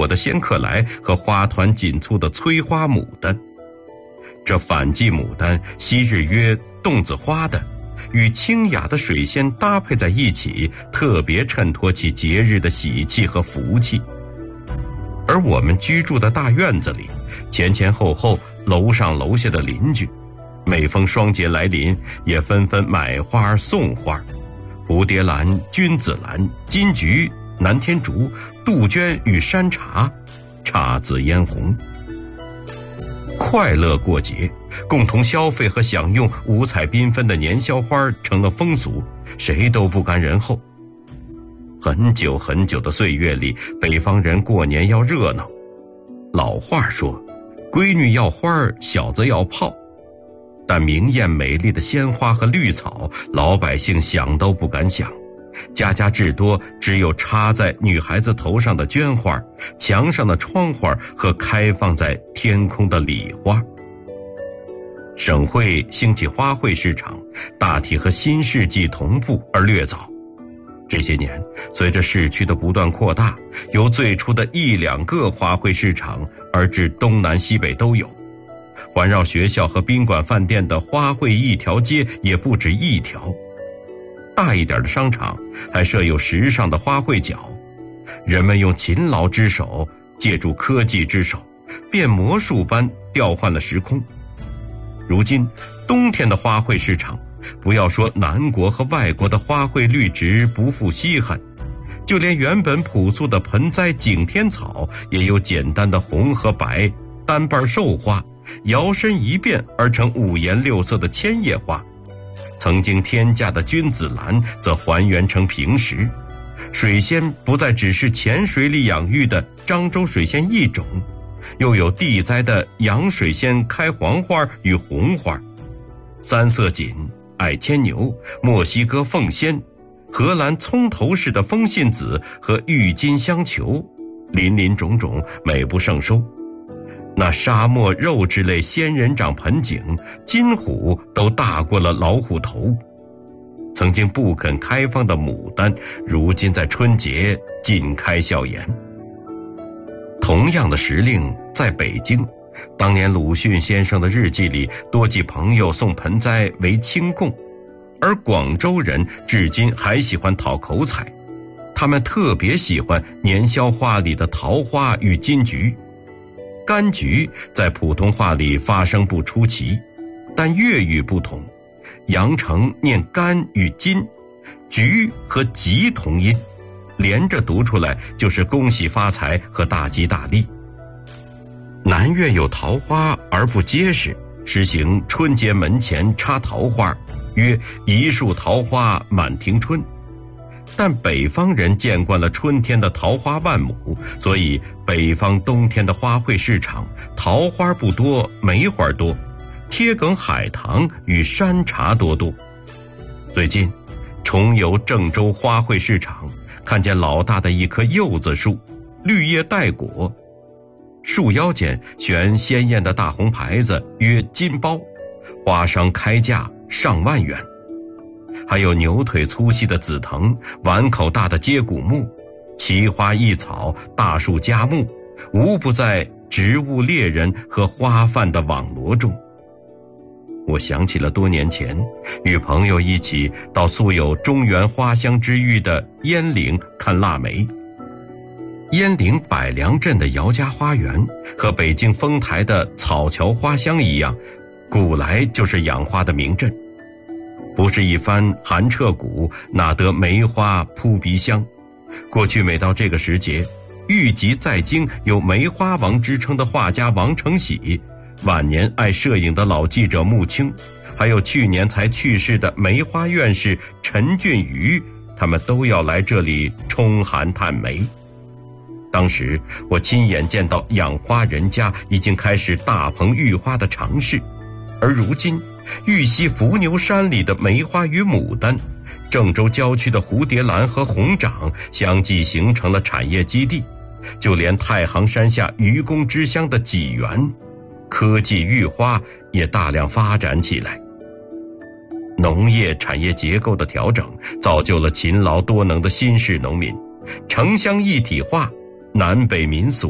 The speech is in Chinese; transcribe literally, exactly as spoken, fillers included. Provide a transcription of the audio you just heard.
火的仙客来和花团锦簇的催花牡丹。这反季牡丹，昔日曰洞子花的，与清雅的水仙搭配在一起，特别衬托起节日的喜气和福气。而我们居住的大院子里，前前后后楼上楼下的邻居，每逢双节来临，也纷纷买花送花，蝴蝶兰、君子兰、金菊、南天竹、杜鹃与山茶，姹紫嫣红。快乐过节，共同消费和享用五彩缤纷的年宵花成了风俗，谁都不甘人后。很久很久的岁月里，北方人过年要热闹。老话说，闺女要花，小子要炮。但明艳美丽的鲜花和绿草，老百姓想都不敢想。家家至多只有插在女孩子头上的绢花，墙上的窗花和开放在天空的礼花。省会兴起花卉市场，大体和新世纪同步而略早。这些年，随着市区的不断扩大，由最初的一两个花卉市场，而至东南西北都有。环绕学校和宾馆饭店的花卉一条街也不止一条。大一点的商场还设有时尚的花卉角，人们用勤劳之手，借助科技之手，变魔术般调换了时空。如今冬天的花卉市场，不要说南国和外国的花卉绿植不复稀罕，就连原本朴素的盆栽景天草，也有简单的红和白单瓣寿花，摇身一变而成五颜六色的千叶花。曾经天价的君子兰则还原成平时，水仙不再只是浅水里养育的漳州水仙一种，又有地栽的洋水仙开黄花与红花，三色堇、矮牵牛、墨西哥凤仙、荷兰葱头式的风信子和郁金香球，林林种种，美不胜收。那沙漠肉质类仙人掌盆景，金虎都大过了老虎头。曾经不肯开放的牡丹，如今在春节尽开笑颜。同样的时令，在北京，当年鲁迅先生的日记里多记朋友送盆栽为清供，而广州人至今还喜欢讨口彩，他们特别喜欢年宵花里的桃花与金菊。柑橘在普通话里发声不出奇，但粤语不同，羊城念柑与金，菊和吉同音，连着读出来就是恭喜发财和大吉大利。南苑有桃花而不结实，实行春节门前插桃花，曰一树桃花满庭春。但北方人见惯了春天的桃花万亩，所以北方冬天的花卉市场，桃花不多，梅花多，贴梗海棠与山茶多多。最近重游郑州花卉市场，看见老大的一棵柚子树，绿叶带果，树腰间悬鲜艳的大红牌子，曰金包，花商开价上万元。还有牛腿粗细的紫藤，碗口大的接骨木，奇花异草，大树佳木，无不在植物猎人和花贩的网罗中。我想起了多年前与朋友一起到素有中原花香之誉的鄢陵看腊梅。鄢陵百良镇的姚家花园和北京丰台的草桥花乡一样，古来就是养花的名镇。不是一番寒彻骨，哪得梅花扑鼻香。过去每到这个时节，豫集在京有梅花王之称的画家王承喜，晚年爱摄影的老记者穆青，还有去年才去世的梅花院士陈俊瑜，他们都要来这里冲寒探梅。当时我亲眼见到养花人家已经开始大棚育花的尝试，而如今玉溪伏牛山里的梅花与牡丹，郑州郊区的蝴蝶兰和红掌相继形成了产业基地，就连太行山下愚公之乡的济源，科技育花也大量发展起来。农业产业结构的调整，造就了勤劳多能的新式农民，城乡一体化，南北民俗